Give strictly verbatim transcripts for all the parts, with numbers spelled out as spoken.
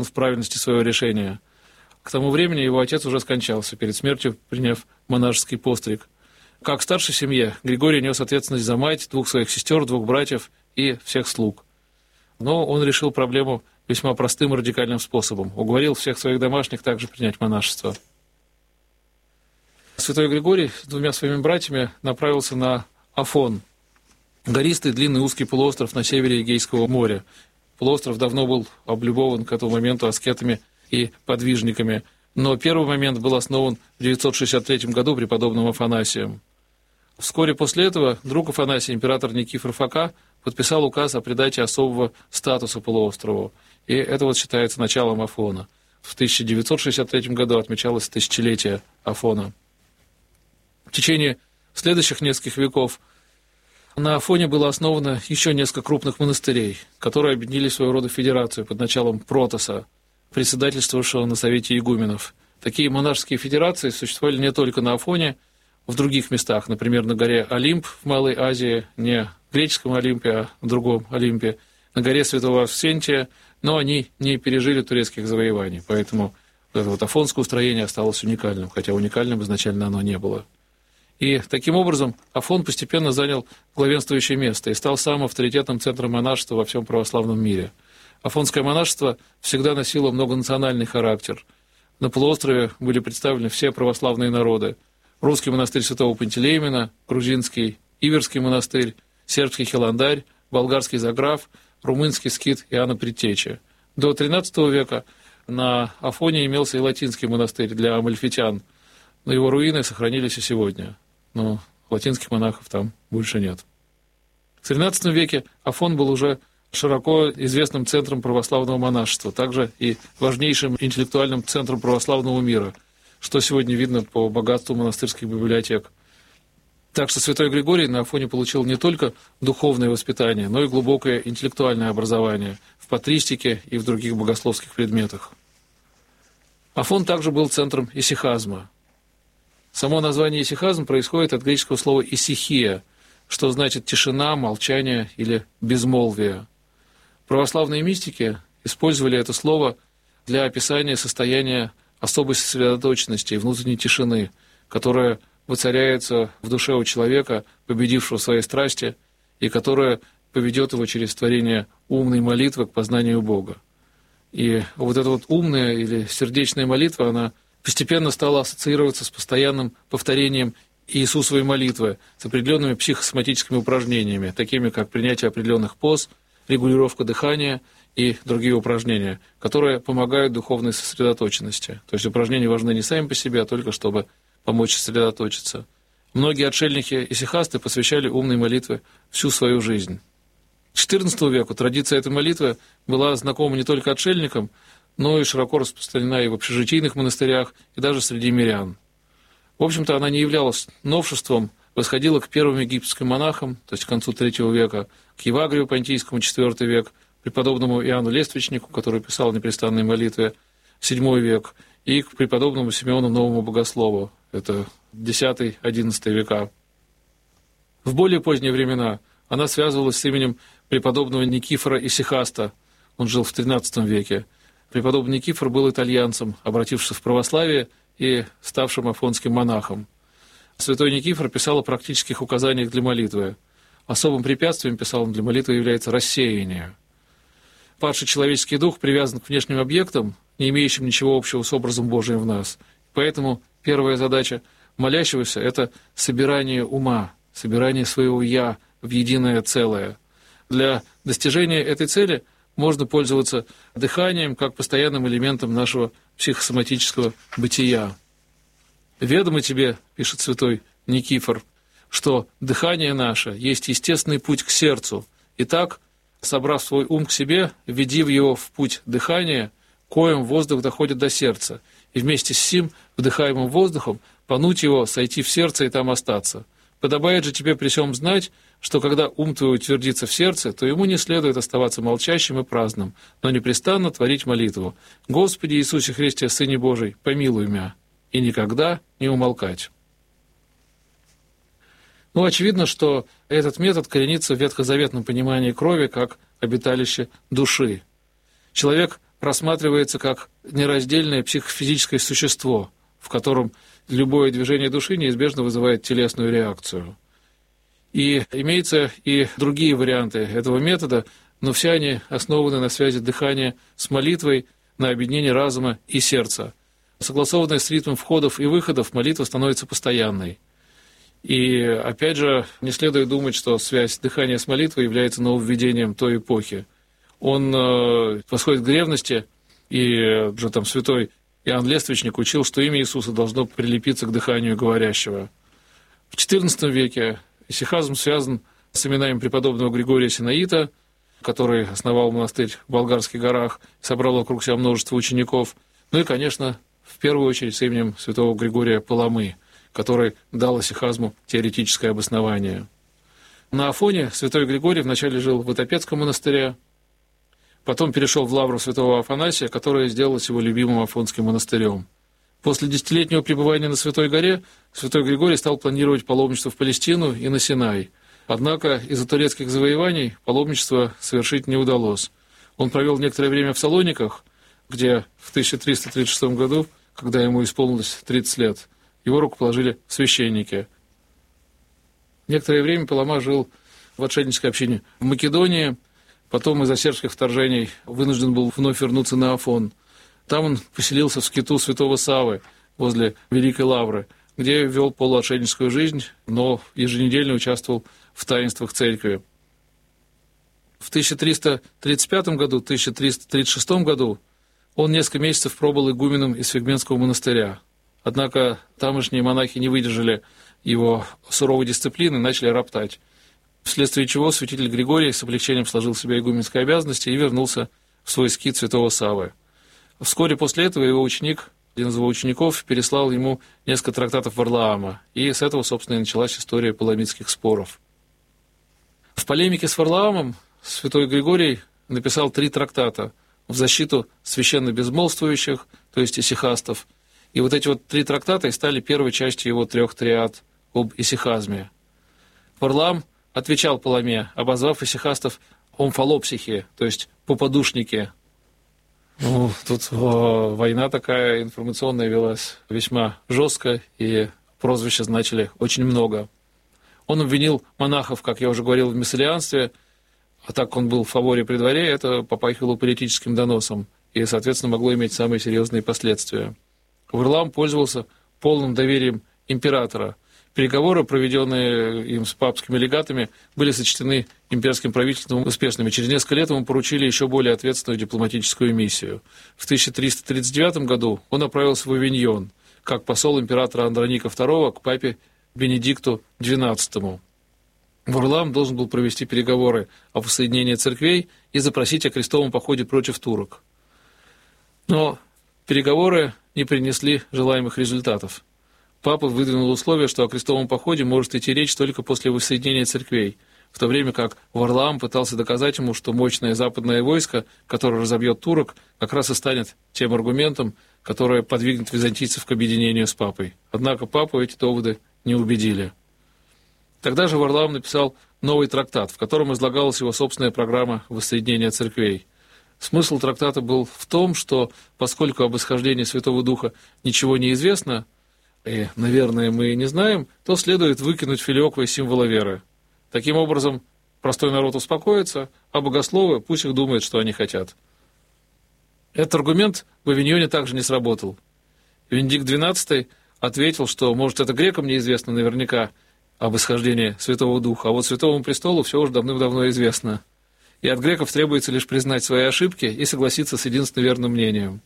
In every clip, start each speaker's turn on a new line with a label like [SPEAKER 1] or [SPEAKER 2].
[SPEAKER 1] в правильности своего решения. К тому времени его отец уже скончался, перед смертью приняв монашеский постриг. Как старший в семье, Григорий нес ответственность за мать, двух своих сестер, двух братьев и всех слуг. Но он решил проблему весьма простым и радикальным способом. Уговорил всех своих домашних также принять монашество. Святой Григорий с двумя своими братьями направился на Афон, гористый длинный узкий полуостров на севере Эгейского моря. Полуостров давно был облюбован к этому моменту аскетами и подвижниками, но первый момент был основан в девятьсот шестьдесят третьем году преподобным Афанасием. Вскоре после этого друг Афанасия, император Никифор Фока, подписал указ о придаче особого статуса полуострову, и это вот считается началом Афона. В тысяча девятьсот шестьдесят третьем году отмечалось тысячелетие Афона. В течение следующих нескольких веков на Афоне было основано еще несколько крупных монастырей, которые объединили своего рода федерацию под началом Протоса, председательствовавшего на Совете игуменов. Такие монашеские федерации существовали не только на Афоне, в других местах, например, на горе Олимп в Малой Азии, не в греческом Олимпе, а в другом Олимпе, на горе Святого Авксентия, но они не пережили турецких завоеваний, поэтому это вот афонское устроение осталось уникальным, хотя уникальным изначально оно не было. И таким образом Афон постепенно занял главенствующее место и стал самым авторитетным центром монашества во всем православном мире. Афонское монашество всегда носило многонациональный характер. На полуострове были представлены все православные народы. Русский монастырь святого Пантелеймона, грузинский Иверский монастырь, сербский Хиландарь, болгарский Заграф, румынский скит Иоанна Предтечи. До тринадцатого века на Афоне имелся и латинский монастырь для амальфитян, но его руины сохранились и сегодня. Но латинских монахов там больше нет. В тринадцатом веке Афон был уже широко известным центром православного монашества, также и важнейшим интеллектуальным центром православного мира, что сегодня видно по богатству монастырских библиотек. Так что святой Григорий на Афоне получил не только духовное воспитание, но и глубокое интеллектуальное образование в патристике и в других богословских предметах. Афон также был центром исихазма. Само название исихазм происходит от греческого слова «исихия», что значит «тишина», «молчание» или «безмолвие». Православные мистики использовали это слово для описания состояния особой сосредоточенности и внутренней тишины, которая воцаряется в душе у человека, победившего свои страсти, и которая поведет его через творение умной молитвы к познанию Бога. И вот эта вот умная или сердечная молитва, она постепенно стала ассоциироваться с постоянным повторением Иисусовой молитвы, с определенными психосоматическими упражнениями, такими как принятие определенных поз, регулировка дыхания и другие упражнения, которые помогают духовной сосредоточенности. То есть упражнения важны не сами по себе, а только чтобы помочь сосредоточиться. Многие отшельники-исихасты посвящали умной молитве всю свою жизнь. К четырнадцатому веку традиция этой молитвы была знакома не только отшельникам, но и широко распространена и в общежитийных монастырях, и даже среди мирян. В общем-то, она не являлась новшеством, восходила к первым египетским монахам, то есть к концу третьего века, к Евагрию Понтийскому, четвёртый век, преподобному Иоанну Лествичнику, который писал непрестанные молитвы, седьмой век, и к преподобному Симеону Новому Богослову, это десятый-одиннадцатый века. В более поздние времена она связывалась с именем преподобного Никифора Исихаста, он жил в тринадцатом веке. Преподобный Никифор был итальянцем, обратившимся в православие и ставшим афонским монахом. Святой Никифор писал о практических указаниях для молитвы. Особым препятствием, писал он, для молитвы является рассеяние. Падший человеческий дух привязан к внешним объектам, не имеющим ничего общего с образом Божиим в нас. Поэтому первая задача молящегося – это собирание ума, собирание своего «я» в единое целое. Для достижения этой цели можно пользоваться дыханием как постоянным элементом нашего психосоматического бытия. «Ведомо тебе, — пишет святой Никифор, — что дыхание наше есть естественный путь к сердцу. Итак, собрав свой ум к себе, введи в его в путь дыхания, коем воздух доходит до сердца, и вместе с сим, вдыхаемым воздухом, понуть его, сойти в сердце и там остаться. Подобает же тебе при сем знать, что когда ум твой утвердится в сердце, то ему не следует оставаться молчащим и праздным, но непрестанно творить молитву: «Господи Иисусе Христе, Сыне Божий, помилуй мя», и никогда не умолкать. Ну, очевидно, что этот метод коренится в ветхозаветном понимании крови как обиталище души. Человек рассматривается как нераздельное психофизическое существо, в котором любое движение души неизбежно вызывает телесную реакцию. И имеются и другие варианты этого метода, но все они основаны на связи дыхания с молитвой, на объединении разума и сердца. Согласованная с ритмом входов и выходов, молитва становится постоянной. И, опять же, не следует думать, что связь дыхания с молитвой является нововведением той эпохи. Он э, восходит к древности, и уже там святой Иоанн Лествичник учил, что имя Иисуса должно прилепиться к дыханию говорящего. В четырнадцатом веке исихазм связан с именами преподобного Григория Синаита, который основал монастырь в Болгарских горах, собрал вокруг себя множество учеников. Ну и, конечно, в первую очередь с именем святого Григория Паламы, который дал исихазму теоретическое обоснование. На Афоне святой Григорий вначале жил в Итопецком монастыре, потом перешел в лавру святого Афанасия, которая сделалась его любимым Афонским монастырем. После десятилетнего пребывания на Святой горе святой Григорий стал планировать паломничество в Палестину и на Синай. Однако из-за турецких завоеваний паломничество совершить не удалось. Он провел некоторое время в Салониках, где в тысяча триста тридцать шестом году, когда ему исполнилось тридцать лет, его рукоположили в священники. Некоторое время Палама жил в отшельнической общине в Македонии, потом из-за сербских вторжений вынужден был вновь вернуться на Афон. Там он поселился в скиту святого Саввы возле Великой Лавры, где вел полуотшельническую жизнь, но еженедельно участвовал в таинствах церкви. В тысяча триста тридцать пятом году, тысяча триста тридцать шестом году он несколько месяцев пробыл игуменом из Фигменского монастыря. Однако тамошние монахи не выдержали его суровой дисциплины и начали роптать, вследствие чего святитель Григорий с облегчением сложил в себя игуменской обязанности и вернулся в свой скит святого Саввы. Вскоре после этого его ученик, один из его учеников, переслал ему несколько трактатов Варлаама, и с этого, собственно, и началась история паламитских споров. В полемике с Варлаамом святой Григорий написал три трактата в защиту священно безмолвствующих, то есть исихастов, и вот эти вот три трактата и стали первой частью его трех триад об исихазме. Варлаам отвечал Паламе, обозвав исихастов омфалопсихи, то есть попадушники. Ну, тут о, война такая информационная велась весьма жестко, и прозвища значили очень много. Он обвинил монахов, как я уже говорил, в мессалианстве, а так он был в фаворе при дворе, это попахивало политическим доносом, и, соответственно, могло иметь самые серьезные последствия. Варлаам пользовался полным доверием императора. Переговоры, проведенные им с папскими легатами, были сочтены имперским правительством успешными. Через несколько лет ему поручили еще более ответственную дипломатическую миссию. В тысяча триста тридцать девятом году он отправился в Авиньон, как посол императора Андроника второго к папе Бенедикту двенадцатому. Варлаам должен был провести переговоры о воссоединении церквей и запросить о крестовом походе против турок. Но переговоры не принесли желаемых результатов. Папа выдвинул условие, что о крестовом походе может идти речь только после воссоединения церквей, в то время как Варлаам пытался доказать ему, что мощное западное войско, которое разобьет турок, как раз и станет тем аргументом, которое подвигнет византийцев к объединению с папой. Однако папу эти доводы не убедили. Тогда же Варлаам написал новый трактат, в котором излагалась его собственная программа воссоединения церквей. Смысл трактата был в том, что поскольку об исхождении Святого Духа ничего не известно, и, наверное, мы не знаем, то следует выкинуть филиоквы символа веры. Таким образом, простой народ успокоится, а богословы пусть их думают, что они хотят. Этот аргумент в Авиньоне также не сработал. Бенедикт двенадцатый ответил, что, может, это грекам неизвестно наверняка об исхождении Святого Духа, а вот Святому Престолу все уже давным-давно известно. И от греков требуется лишь признать свои ошибки и согласиться с единственно верным мнением.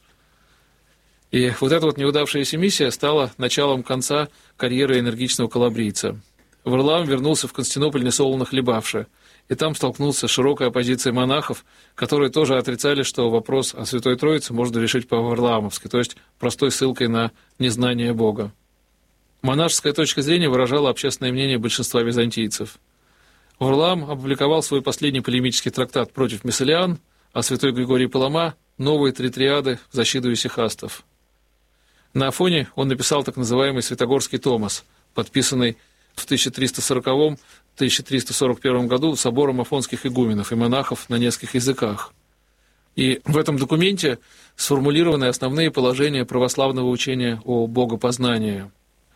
[SPEAKER 1] И вот эта вот неудавшаяся миссия стала началом конца карьеры энергичного калабрийца. Варлаам вернулся в Константинополь несолоно хлебавши, и там столкнулся с широкой оппозицией монахов, которые тоже отрицали, что вопрос о Святой Троице можно решить по-варлаамовски, то есть простой ссылкой на незнание Бога. Монашеская точка зрения выражала общественное мнение большинства византийцев. Варлаам опубликовал свой последний полемический трактат против мессалиан, а святой Григорий Палама — новые три триады в защиту исихастов. На Афоне он написал так называемый Святогорский Томас, подписанный в тысяча триста сороковом — тысяча триста сорок первом году собором афонских игуменов и монахов на нескольких языках. И в этом документе сформулированы основные положения православного учения о богопознании.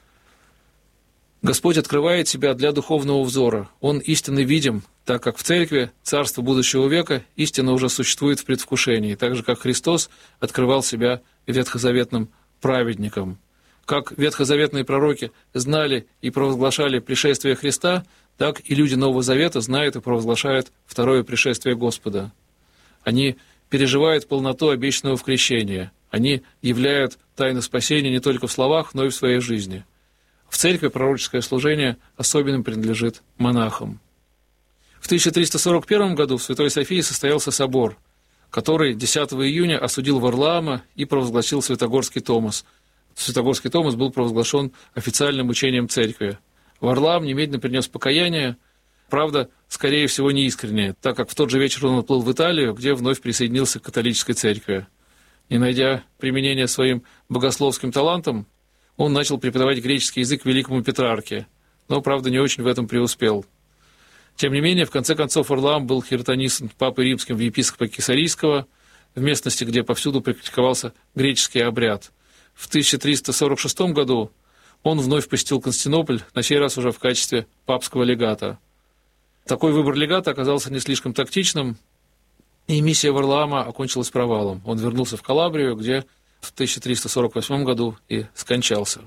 [SPEAKER 1] Господь открывает себя для духовного взора. Он истинно видим, так как в Церкви Царство будущего века истинно уже существует в предвкушении, так же, как Христос открывал себя ветхозаветным праведникам. Как ветхозаветные пророки знали и провозглашали пришествие Христа, так и люди Нового Завета знают и провозглашают второе пришествие Господа. Они переживают полноту обещанного в крещении. Они являют тайну спасения не только в словах, но и в своей жизни. В Церкви пророческое служение особенно принадлежит монахам. В тысяча триста сорок первом году в Святой Софии состоялся собор, который десятого июня осудил Варлаама и провозгласил Святогорский Томос. Святогорский Томос был провозглашен официальным учением Церкви. Варлаам немедленно принес покаяние, правда, скорее всего, неискреннее, так как в тот же вечер он отплыл в Италию, где вновь присоединился к католической церкви. Не найдя применения своим богословским талантам, он начал преподавать греческий язык великому Петрарке, но, правда, не очень в этом преуспел. Тем не менее, в конце концов, Варлаам был хиротонисан Папой Римским в епископа Кесарийского, в местности, где повсюду практиковался греческий обряд. В тысяча триста сорок шестом году он вновь посетил Константинополь, на сей раз уже в качестве папского легата. Такой выбор легата оказался не слишком тактичным, и миссия Варлаама окончилась провалом. Он вернулся в Калабрию, где в тысяча триста сорок восьмом году и скончался.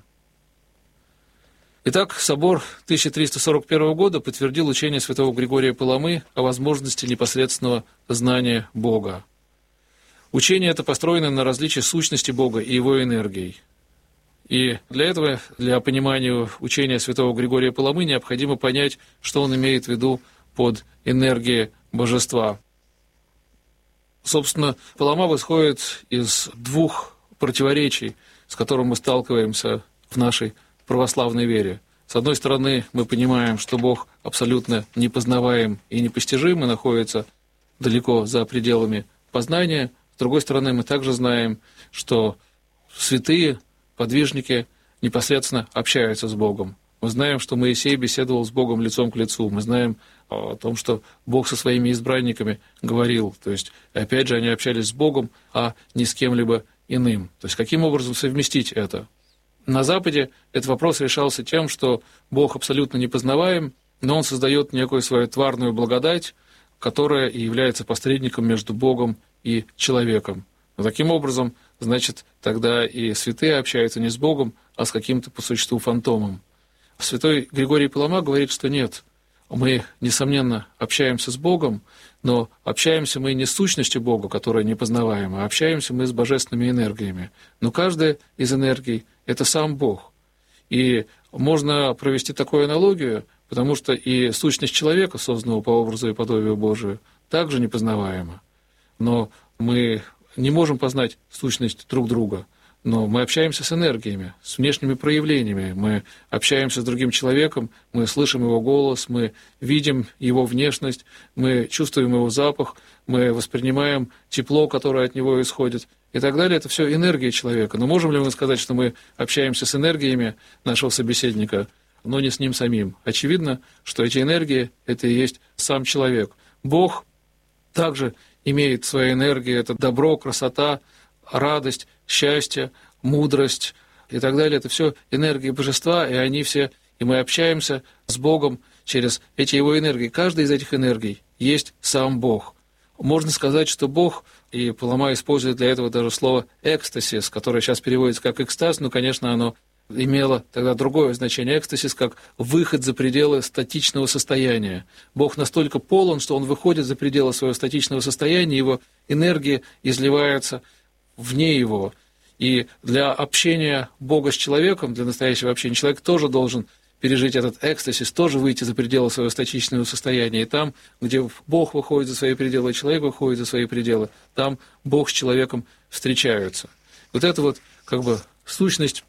[SPEAKER 1] Итак, собор тысяча триста сорок первого года подтвердил учение святого Григория Паламы о возможности непосредственного знания Бога. Учение это построено на различии сущности Бога и его энергий. И для этого, для понимания учения святого Григория Паламы, необходимо понять, что он имеет в виду под энергией божества. Собственно, Палама восходит из двух противоречий, с которыми мы сталкиваемся в нашей православной вере. С одной стороны, мы понимаем, что Бог абсолютно непознаваем и непостижим, и находится далеко за пределами познания. С другой стороны, мы также знаем, что святые, подвижники непосредственно общаются с Богом. Мы знаем, что Моисей беседовал с Богом лицом к лицу. Мы знаем о том, что Бог со своими избранниками говорил. То есть, опять же, они общались с Богом, а не с кем-либо иным. То есть, каким образом совместить это? На Западе этот вопрос решался тем, что Бог абсолютно непознаваем, но Он создает некую свою тварную благодать, которая и является посредником между Богом и человеком. Но таким образом, значит, тогда и святые общаются не с Богом, а с каким-то по существу фантомом. Святой Григорий Палама говорит, что нет, мы, несомненно, общаемся с Богом, но общаемся мы не с сущностью Бога, которая непознаваема, а общаемся мы с божественными энергиями. Но каждая из энергий — это сам Бог. И можно провести такую аналогию, потому что и сущность человека, созданного по образу и подобию Божию, также непознаваема. Но мы не можем познать сущность друг друга. Но мы общаемся с энергиями, с внешними проявлениями. Мы общаемся с другим человеком, мы слышим его голос, мы видим его внешность, мы чувствуем его запах, мы воспринимаем тепло, которое от него исходит, и так далее. Это все энергия человека. Но можем ли мы сказать, что мы общаемся с энергиями нашего собеседника, но не с ним самим? Очевидно, что эти энергии — это и есть сам человек. Бог также имеет свои энергии, это добро, красота, радость, счастье, мудрость и так далее. Это все энергии божества, и они все, и мы общаемся с Богом через эти его энергии. Каждая из этих энергий есть сам Бог. Можно сказать, что Бог, и Палама использует для этого даже слово «экстасис», которое сейчас переводится как «экстаз», но, конечно, оно имело тогда другое значение. Экстасис как выход за пределы статичного состояния. Бог настолько полон, что он выходит за пределы своего статичного состояния, его энергия изливается вне его. И для общения Бога с человеком, для настоящего общения, человек тоже должен пережить этот экстасис, тоже выйти за пределы своего статичного состояния. И там, где Бог выходит за свои пределы, и человек выходит за свои пределы, там Бог с человеком встречаются. Вот это вот как бы сущность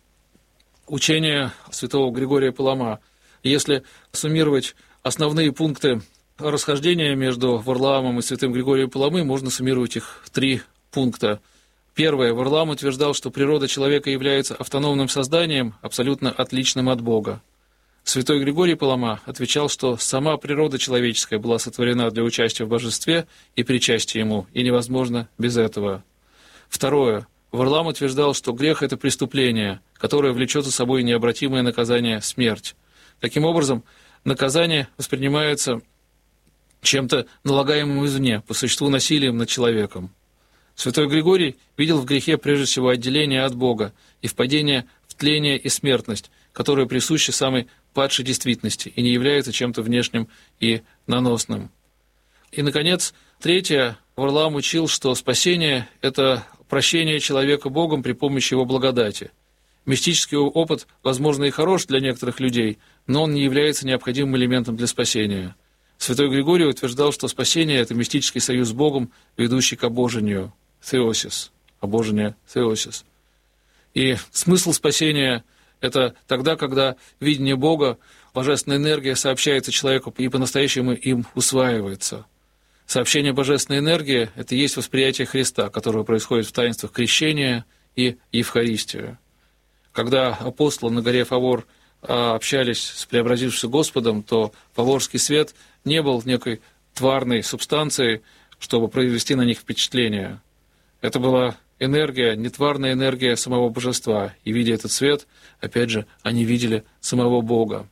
[SPEAKER 1] учения святого Григория Палама. Если суммировать основные пункты расхождения между Варлаамом и святым Григорием Паламы, можно суммировать их в три пункта. Первое. Варлаам утверждал, что природа человека является автономным созданием, абсолютно отличным от Бога. Святой Григорий Палама отвечал, что сама природа человеческая была сотворена для участия в божестве и причастия ему, и невозможно без этого. Второе. Варлаам утверждал, что грех – это преступление, которое влечет за собой необратимое наказание – смерть. Таким образом, наказание воспринимается чем-то налагаемым извне, по существу насилием над человеком. Святой Григорий видел в грехе прежде всего отделение от Бога и впадение в тление и смертность, которые присущи самой падшей действительности и не являются чем-то внешним и наносным. И, наконец, третье. Варлаам учил, что спасение – это прощение человека Богом при помощи его благодати. Мистический опыт, возможно, и хорош для некоторых людей, но он не является необходимым элементом для спасения. Святой Григорий утверждал, что спасение – это мистический союз с Богом, ведущий к обожению, теосис, обожение, теосис. И смысл спасения – это тогда, когда видение Бога, божественная энергия сообщается человеку и по-настоящему им усваивается. Сообщение божественной энергии – это и есть восприятие Христа, которое происходит в таинствах крещения и Евхаристии. Когда апостолы на горе Фавор общались с преобразившимся Господом, то фаворский свет не был некой тварной субстанцией, чтобы произвести на них впечатление. Это была энергия, нетварная энергия самого божества. И, видя этот свет, опять же, они видели самого Бога.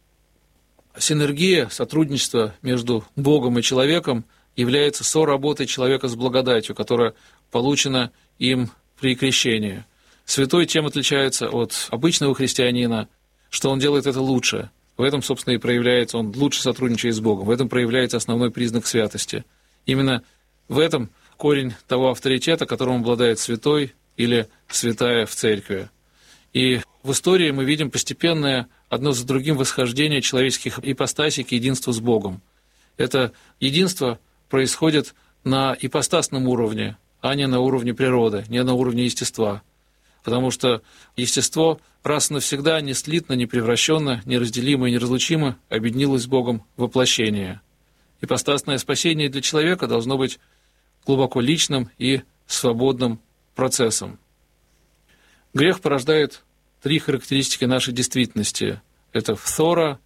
[SPEAKER 1] Синергия, сотрудничество между Богом и человеком является соработой человека с благодатью, которая получена им при крещении. Святой тем отличается от обычного христианина, что он делает это лучше. В этом, собственно, и проявляется, он лучше сотрудничает с Богом. В этом проявляется основной признак святости. Именно в этом корень того авторитета, которым обладает святой или святая в церкви. И в истории мы видим постепенное одно за другим восхождение человеческих ипостасей к единству с Богом. Это единство происходит на ипостасном уровне, а не на уровне природы, не на уровне естества. Потому что естество раз и навсегда не слитно, не превращенно, неразделимо и неразлучимо объединилось с Богом в воплощение. Ипостасное спасение для человека должно быть глубоко личным и свободным процессом. Грех порождает три характеристики нашей действительности. Это фθора,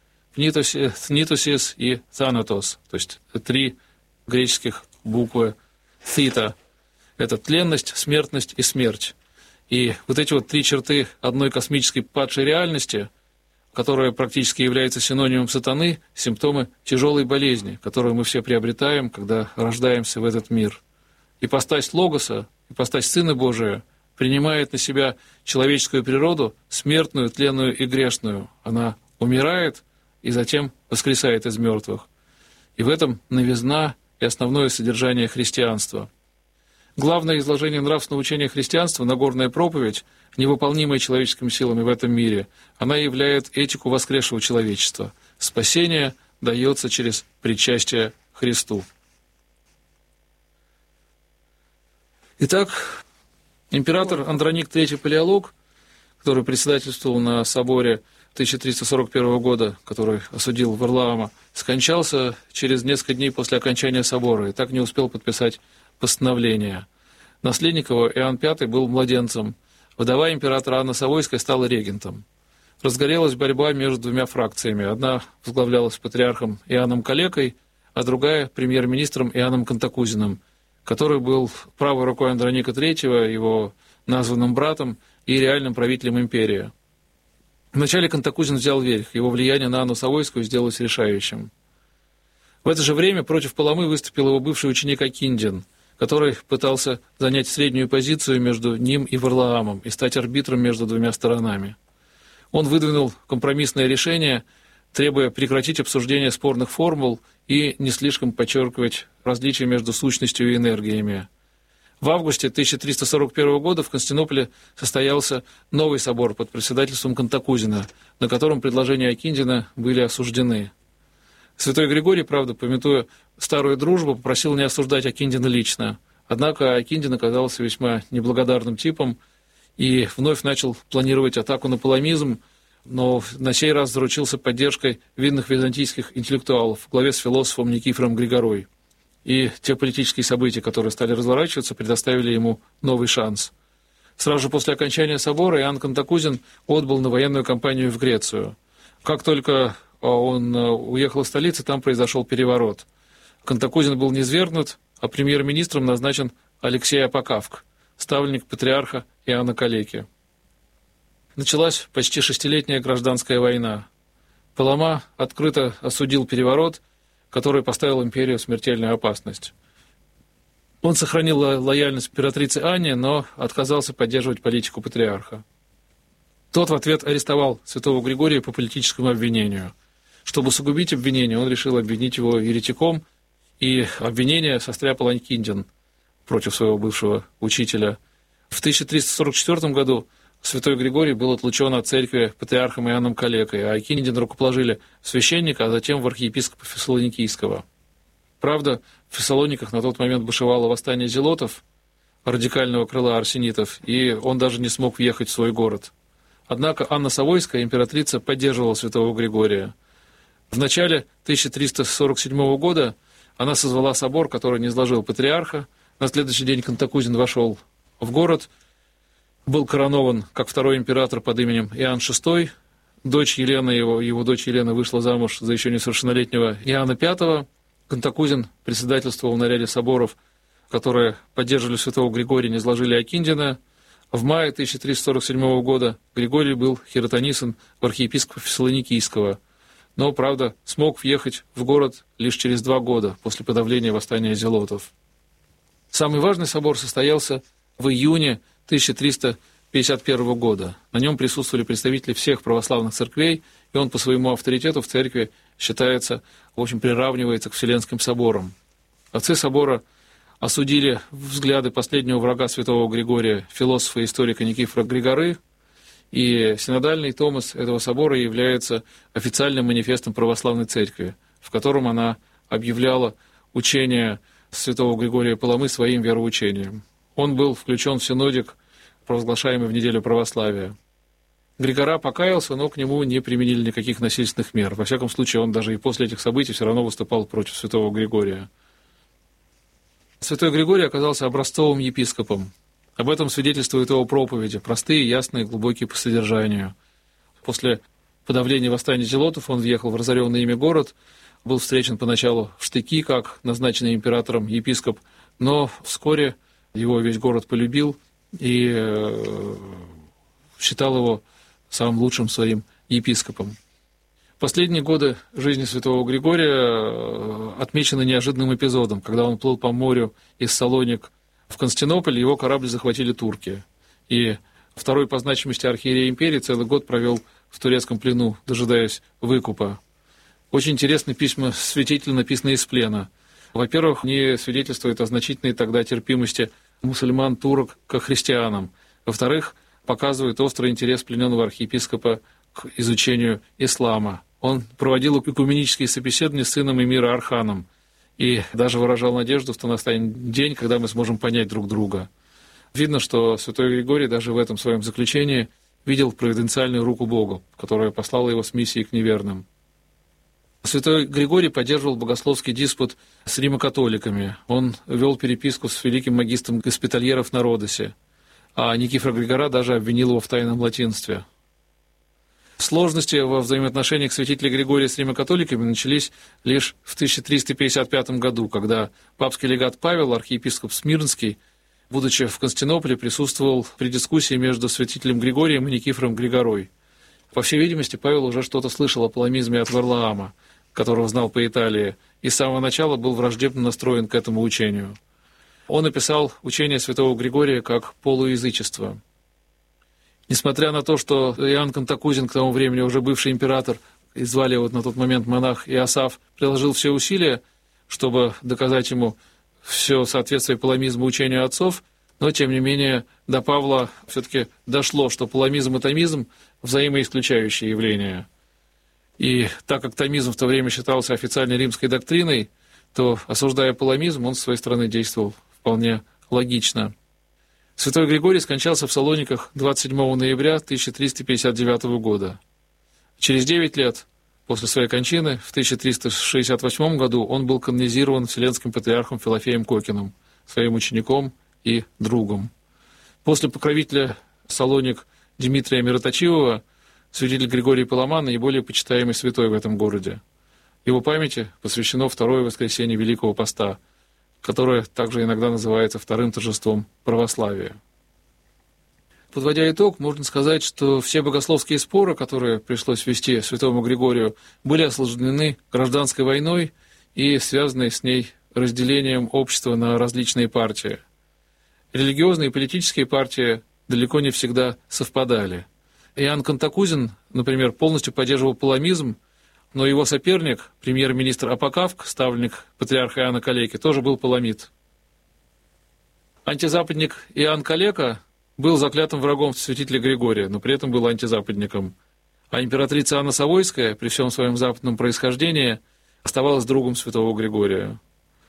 [SPEAKER 1] пнитосис и thanatos, то есть три греческих буквы «θ». Это тленность, смертность и смерть. И вот эти вот три черты одной космической падшей реальности, которая практически является синонимом сатаны, симптомы тяжелой болезни, которую мы все приобретаем, когда рождаемся в этот мир. Ипостась Логоса, ипостась Сына Божия, принимает на себя человеческую природу, смертную, тленную и грешную. Она умирает и затем воскресает из мертвых. И в этом новизна и основное содержание христианства. Главное изложение нравственного учения христианства, Нагорная проповедь, невыполнимая человеческими силами в этом мире, она являет этику воскресшего человечества. Спасение дается через причастие Христу. Итак, император Андроник третий Палеолог, который председательствовал на соборе тысяча триста сорок первого года, который осудил Варлаама, скончался через несколько дней после окончания собора и так не успел подписать постановление. Наследник его, Иоанн Пятый, был младенцем. Вдова императора Анна Савойская стала регентом. Разгорелась борьба между двумя фракциями. Одна возглавлялась патриархом Иоанном Калекой, а другая – премьер-министром Иоанном Кантакузиным, который был правой рукой Андроника третьего, его названным братом и реальным правителем империи. Вначале Кантакузин взял верх, его влияние на Анну Савойскую сделалось решающим. В это же время против Паламы выступил его бывший ученик Акиндин, который пытался занять среднюю позицию между ним и Варлаамом и стать арбитром между двумя сторонами. Он выдвинул компромиссное решение, требуя прекратить обсуждение спорных формул и не слишком подчеркивать различия между сущностью и энергиями. В августе тысяча триста сорок первого года в Константинополе состоялся новый собор под председательством Кантакузина, на котором предложения Акиндина были осуждены. Святой Григорий, правда, памятуя старую дружбу, попросил не осуждать Акиндина лично. Однако Акиндин оказался весьма неблагодарным типом и вновь начал планировать атаку на паламизм, но на сей раз заручился поддержкой видных византийских интеллектуалов в главе с философом Никифором Григорой. И те политические события, которые стали разворачиваться, предоставили ему новый шанс. Сразу же после окончания собора Иоанн Кантакузин отбыл на военную кампанию в Грецию. Как только он уехал из столицы, там произошел переворот. Кантакузин был низвергнут, а премьер-министром назначен Алексей Апокавк, ставленник патриарха Иоанна Калеки. Началась почти шестилетняя гражданская война. Палама открыто осудил переворот, который поставил империю в смертельную опасность. Он сохранил лояльность императрице Анне, но отказался поддерживать политику патриарха. Тот в ответ арестовал святого Григория по политическому обвинению. Чтобы усугубить обвинение, он решил обвинить его еретиком, и обвинение состряпал Анькиндин против своего бывшего учителя. В тысяча триста сорок четвёртом году святой Григорий был отлучен от церкви патриархом Иоанном Калекой, а Анькиндин рукоположили в священника, а затем в архиепископа Фессалоникийского. Правда, в Фессалониках на тот момент бушевало восстание зелотов, радикального крыла арсенитов, и он даже не смог въехать в свой город. Однако Анна Савойская, императрица, поддерживала святого Григория. В начале тысяча триста сорок седьмого года она созвала собор, который низложил патриарха. На следующий день Кантакузин вошел в город, был коронован как второй император под именем Иоанн шестой. Дочь Елена, его, его дочь Елена вышла замуж за еще несовершеннолетнего Иоанна пятого. Кантакузин председательствовал на ряде соборов, которые поддерживали святого Григория, низложили Акиндина. В мае тысяча триста сорок седьмого года Григорий был хиротонисан в архиепископа Фессалоникийского, но, правда, смог въехать в город лишь через два года после подавления восстания зелотов. Самый важный собор состоялся в июне тысяча триста пятьдесят первого года. На нем присутствовали представители всех православных церквей, и он по своему авторитету в церкви считается, в общем, приравнивается к Вселенским соборам. Отцы собора осудили взгляды последнего врага святого Григория, философа и историка Никифора Григоры, и синодальный томос этого собора является официальным манифестом православной церкви, в котором она объявляла учение святого Григория Паламы своим вероучением. Он был включен в синодик, провозглашаемый в неделю православия. Григора покаялся, но к нему не применили никаких насильственных мер. Во всяком случае, он даже и после этих событий все равно выступал против святого Григория. Святой Григорий оказался образцовым епископом. Об этом свидетельствуют его проповеди, простые, ясные, глубокие по содержанию. После подавления восстания зелотов он въехал в разоренный ими город, был встречен поначалу в штыки, как назначенный императором епископ, но вскоре его весь город полюбил и считал его самым лучшим своим епископом. Последние годы жизни святого Григория отмечены неожиданным эпизодом. Когда он плыл по морю из Салоник в Константинополь, его корабль захватили турки. И второй по значимости архиерей империи целый год провел в турецком плену, дожидаясь выкупа. Очень интересны письма святителя, написанные из плена. Во-первых, они свидетельствуют о значительной тогда терпимости мусульман, турок к христианам. Во-вторых, показывают острый интерес плененного архиепископа к изучению ислама. Он проводил экуменические собеседования с сыном эмира Арханом и даже выражал надежду, что настанет день, когда мы сможем понять друг друга. Видно, что святой Григорий даже в этом своем заключении видел провиденциальную руку Бога, которая послала его с миссией к неверным. Святой Григорий поддерживал богословский диспут с римокатоликами. Он вел переписку с великим магистром госпитальеров на Родосе, а Никифор Григора даже обвинил его в тайном латинстве. Сложности во взаимоотношениях святителя Григория с римокатоликами начались лишь в тысяча триста пятьдесят пятом году, когда папский легат Павел, архиепископ Смирнский, будучи в Константинополе, присутствовал при дискуссии между святителем Григорием и Никифором Григорой. По всей видимости, Павел уже что-то слышал о паламизме от Варлаама, которого знал по Италии, и с самого начала был враждебно настроен к этому учению. Он описал учение святого Григория как полуязычество. Несмотря на то, что Иоанн Кантакузин, к тому времени уже бывший император, и звали его на тот момент монах Иосаф, приложил все усилия, чтобы доказать ему все соответствие паламизму учению отцов, но, тем не менее, до Павла все-таки дошло, что паламизм и томизм – взаимоисключающие явления. И так как томизм в то время считался официальной римской доктриной, то, осуждая паламизм, он с своей стороны действовал вполне логично. Святой Григорий скончался в Салониках двадцать седьмого ноября тысяча триста пятьдесят девятого года. Через девять лет после своей кончины, в тысяча триста шестьдесят восьмом году, он был канонизирован Вселенским патриархом Филофеем Кокиным, своим учеником и другом. После покровителя Салоник Дмитрия Мироточивого святитель Григорий Паламан наиболее почитаемый святой в этом городе. Его памяти посвящено второе воскресенье Великого Поста, которое также иногда называется вторым торжеством православия. Подводя итог, можно сказать, что все богословские споры, которые пришлось вести святому Григорию, были осложнены гражданской войной и связаны с ней разделением общества на различные партии. Религиозные и политические партии далеко не всегда совпадали. Иоанн Кантакузин, например, полностью поддерживал паламизм, но его соперник, премьер-министр Апокавк, ставленник патриарха Иоанна Калеки, тоже был паламит. Антизападник Иоанн Калека был заклятым врагом святителя Григория, но при этом был антизападником. А императрица Анна Савойская, при всем своем западном происхождении, оставалась другом святого Григория.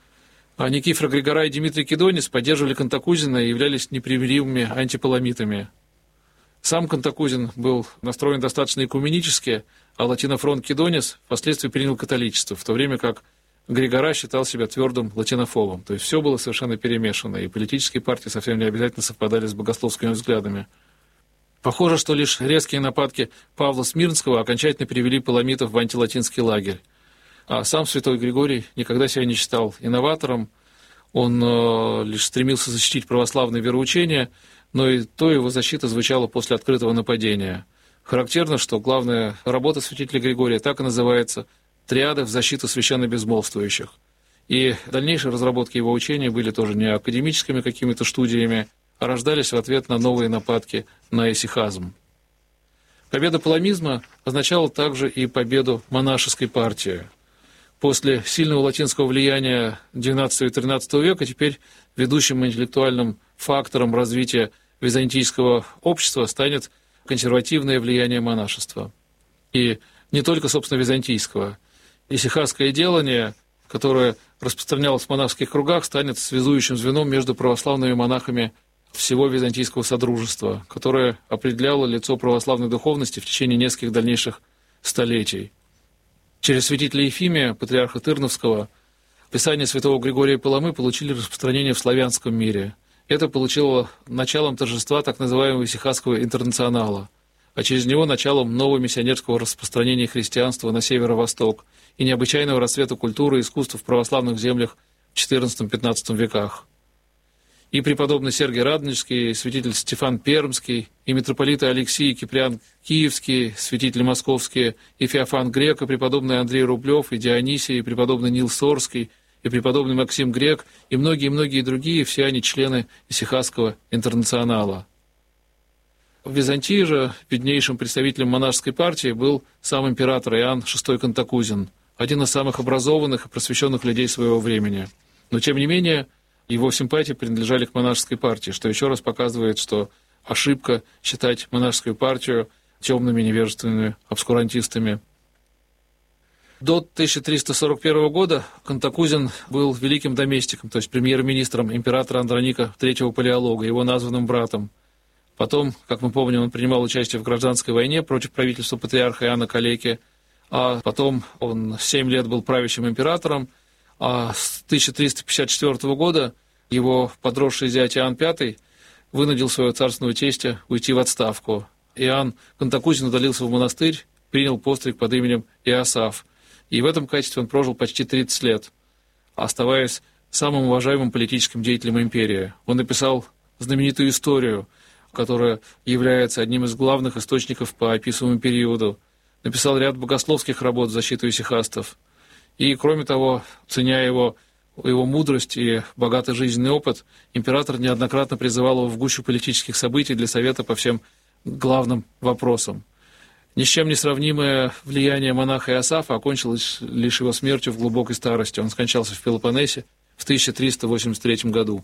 [SPEAKER 1] А Никифор Григорай и Дмитрий Кедонис поддерживали Кантакузина и являлись непримиримыми антипаламитами. Сам Кантакузин был настроен достаточно экуменически, а латинофронт Кедонис впоследствии принял католичество, в то время как Григора считал себя твердым латинофобом. То есть все было совершенно перемешано, и политические партии совсем не обязательно совпадали с богословскими взглядами. Похоже, что лишь резкие нападки Павла Смирнского окончательно привели паламитов в антилатинский лагерь. А сам святой Григорий никогда себя не считал инноватором, он э, лишь стремился защитить православное вероучение, но и то его защита звучала после открытого нападения. Характерно, что главная работа святителя Григория так и называется «Триада в защиту священно-безмолвствующих». И дальнейшие разработки его учения были тоже не академическими какими-то студиями, а рождались в ответ на новые нападки на эсихазм. Победа паламизма означала также и победу монашеской партии. После сильного латинского влияния двенадцатого и тринадцатого века теперь ведущим интеллектуальным фактором развития византийского общества станет консервативное влияние монашества. И не только, собственно, византийского. Исихазское делание, которое распространялось в монашеских кругах, станет связующим звеном между православными монахами всего византийского содружества, которое определяло лицо православной духовности в течение нескольких дальнейших столетий. Через святителя Ефимия, патриарха Тырновского, писания святого Григория Паламы получили распространение в славянском мире. Это получило началом торжества так называемого Исихазского интернационала, а через него началом нового миссионерского распространения христианства на северо-восток и необычайного расцвета культуры и искусства в православных землях в четырнадцатом-пятнадцатом веках. И преподобный Сергий Радонежский, святитель Стефан Пермский, и митрополиты Алексий и Киприан Киевский, святители московские, и Феофан Грек, и преподобный Андрей Рублев, и Дионисий, и преподобный Нил Сорский, и преподобный Максим Грек, и многие-многие другие, все они члены Исихазского интернационала. В Византии же виднейшим представителем монашеской партии был сам император Иоанн шестой Кантакузин, один из самых образованных и просвещенных людей своего времени. Но, тем не менее, его симпатии принадлежали к монашеской партии, что еще раз показывает, что ошибка считать монашескую партию темными невежественными обскурантистами. До тысяча триста сорок первого года Кантакузин был великим доместиком, то есть премьер-министром императора Андроника третьего Палеолога, его названным братом. Потом, как мы помним, он принимал участие в гражданской войне против правительства патриарха Иоанна Калеки, а потом он семь лет был правящим императором, а с тысяча триста пятьдесят четвёртого года его подросший зять Иоанн Пятый вынудил своего царственного тестя уйти в отставку. Иоанн Кантакузин удалился в монастырь, принял постриг под именем Иосаф, и в этом качестве он прожил почти тридцать лет, оставаясь самым уважаемым политическим деятелем империи. Он написал знаменитую историю, которая является одним из главных источников по описываемому периоду, написал ряд богословских работ в защиту исихастов. И, кроме того, ценя его, его мудрость и богатый жизненный опыт, император неоднократно призывал его в гущу политических событий для совета по всем главным вопросам. Ни с чем не сравнимое влияние монаха Иосафа окончилось лишь его смертью в глубокой старости. Он скончался в Пелопоннесе в тысяча триста восемьдесят третьем году.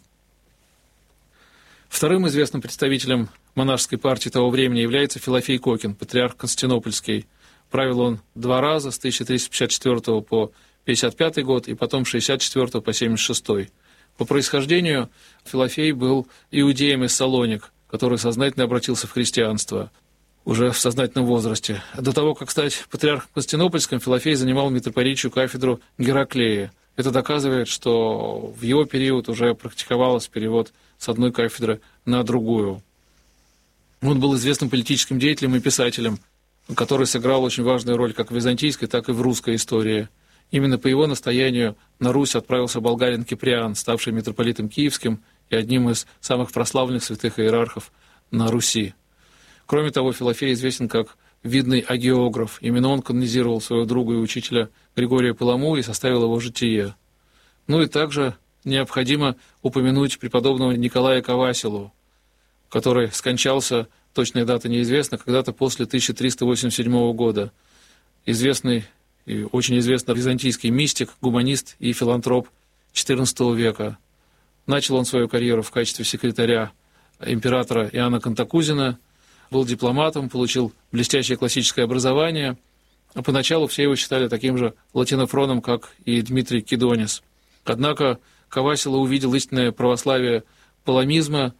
[SPEAKER 1] Вторым известным представителем монашеской партии того времени является Филофей Кокин, патриарх Константинопольский. Правил он два раза, с тысяча триста пятьдесят четвёртого по пятьдесят пятый год, и потом с шестьдесят четвёртого по семьдесят шестой. По происхождению Филофей был иудеем из Салоник, который сознательно обратился в христианство уже в сознательном возрасте. До того, как стать патриархом Константинопольским, Филофей занимал митрополитчью кафедру Гераклея. Это доказывает, что в его период уже практиковался перевод с одной кафедры на другую. Он был известным политическим деятелем и писателем. который сыграл очень важную роль как в византийской, так и в русской истории. Именно по его настоянию на Русь отправился болгарин Киприан, ставший митрополитом Киевским и одним из самых прославленных святых иерархов на Руси. Кроме того, Филофей известен как видный агеограф. Именно он канонизировал своего друга и учителя Григория Паламу и составил его житие. Ну и также необходимо упомянуть преподобного Николая Ковасилу, который скончался, точная дата неизвестна, когда-то после тысяча триста восемьдесят седьмого года. Известный и очень известный византийский мистик, гуманист и филантроп четырнадцатого века. Начал он свою карьеру в качестве секретаря императора Иоанна Кантакузина, был дипломатом, получил блестящее классическое образование, а поначалу все его считали таким же латинофроном, как и Дмитрий Кидонис. Однако Ковасила увидел истинное православие паламизма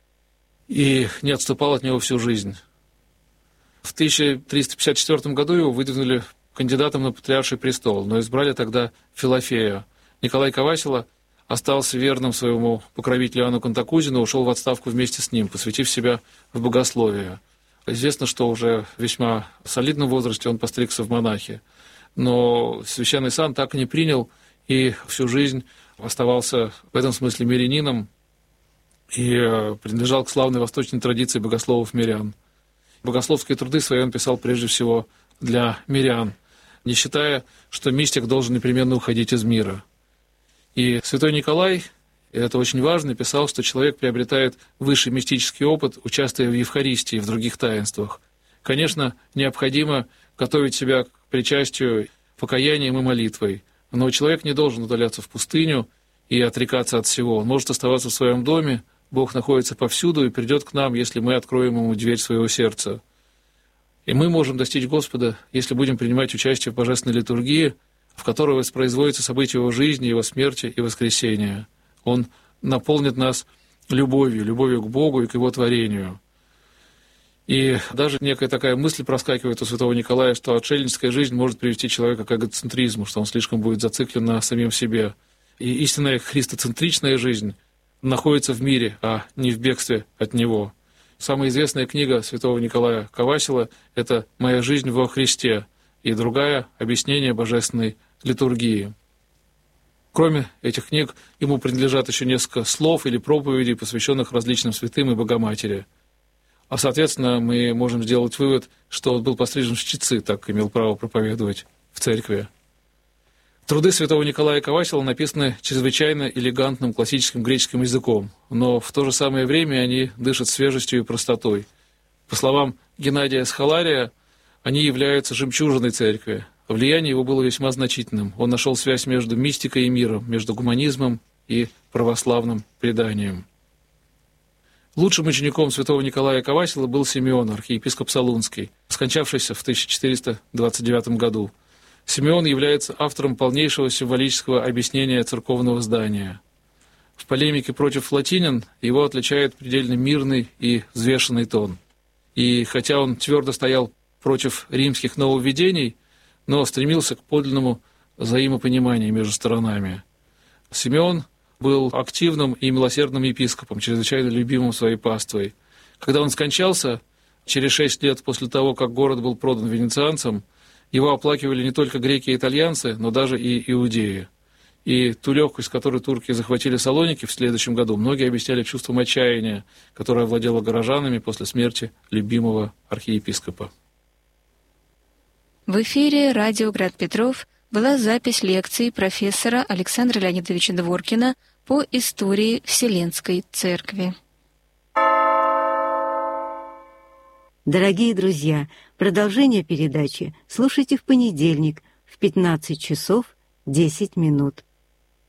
[SPEAKER 1] и не отступал от него всю жизнь. В тысяча триста пятьдесят четвёртом году его выдвинули кандидатом на патриарший престол, но избрали тогда Филофея. Николай Ковасила остался верным своему покровителю Иоанну Кантакузину, ушел в отставку вместе с ним, посвятив себя в богословие. Известно, что уже в весьма солидном возрасте он постригся в монахи, но священный сан так и не принял и всю жизнь оставался в этом смысле мирянином и принадлежал к славной восточной традиции богословов-мирян. Богословские труды свои он писал прежде всего для мирян, не считая, что мистик должен непременно уходить из мира. И святой Николай, и это очень важно, писал, что человек приобретает высший мистический опыт, участвуя в Евхаристии и в других таинствах. Конечно, необходимо готовить себя к причастию покаянием и молитвой, но человек не должен удаляться в пустыню и отрекаться от всего. Он может оставаться в своем доме, Бог находится повсюду и придет к нам, если мы откроем Ему дверь своего сердца. И мы можем достичь Господа, если будем принимать участие в божественной литургии, в которой воспроизводится события Его жизни, Его смерти и воскресения. Он наполнит нас любовью, любовью к Богу и к Его творению. И даже некая такая мысль проскакивает у святого Николая, что отшельническая жизнь может привести человека к эгоцентризму, что он слишком будет зациклен на самим себе. И истинная христоцентричная жизнь находится в мире, а не в бегстве от него. Самая известная книга святого Николая Ковасила – это «Моя жизнь во Христе», и другая – «Объяснение божественной литургии». Кроме этих книг, ему принадлежат еще несколько слов или проповедей, посвященных различным святым и Богоматери. А, соответственно, мы можем сделать вывод, что он был пострижен в чтецы, так имел право проповедовать в церкви. Труды святого Николая Ковасила написаны чрезвычайно элегантным классическим греческим языком, но в то же самое время они дышат свежестью и простотой. По словам Геннадия Схолария, они являются жемчужиной церкви. Влияние его было весьма значительным. Он нашел связь между мистикой и миром, между гуманизмом и православным преданием. Лучшим учеником святого Николая Ковасила был Симеон, архиепископ Солунский, скончавшийся в тысяча четыреста двадцать девятом году. Симеон является автором полнейшего символического объяснения церковного здания. В полемике против латинян его отличает предельно мирный и взвешенный тон. И хотя он твердо стоял против римских нововведений, но стремился к подлинному взаимопониманию между сторонами. Симеон был активным и милосердным епископом, чрезвычайно любимым своей паствой. Когда он скончался, через шесть лет после того, как город был продан венецианцам, его оплакивали не только греки и итальянцы, но даже и иудеи. И ту легкость, с которой турки захватили Салоники в следующем году, многие объясняли чувством отчаяния, которое овладело горожанами после смерти любимого архиепископа.
[SPEAKER 2] В эфире радио «Град Петров» была запись лекции профессора Александра Леонидовича Дворкина по истории Вселенской Церкви.
[SPEAKER 3] Дорогие друзья, продолжение передачи слушайте в понедельник в пятнадцать часов десять минут.